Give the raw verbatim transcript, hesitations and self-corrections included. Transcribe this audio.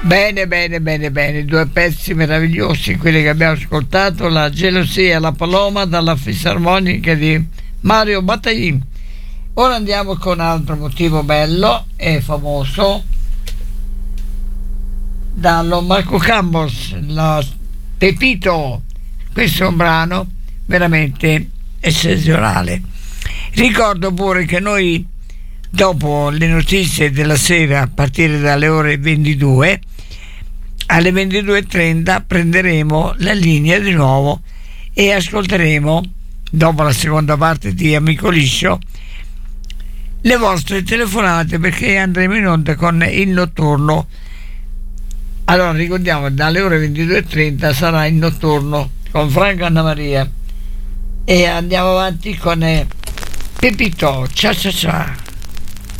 Bene, bene, bene, bene, due pezzi meravigliosi, quelli che abbiamo ascoltato, La gelosia e la paloma dalla fisarmonica di Mario Battaglin. Ora andiamo con un altro motivo bello e famoso, dallo Marco Campos, la Pepito. Questo è un brano veramente eccezionale. Ricordo pure che noi, dopo le notizie della sera, a partire dalle ore ventidue, alle ventidue e trenta prenderemo la linea di nuovo e ascolteremo, dopo la seconda parte di Amico Liscio, le vostre telefonate, perché andremo in onda con il notturno. Allora ricordiamo, dalle ore ventidue e trenta sarà il notturno con Franco Anna Maria e andiamo avanti con Pepito. Ciao ciao ciao.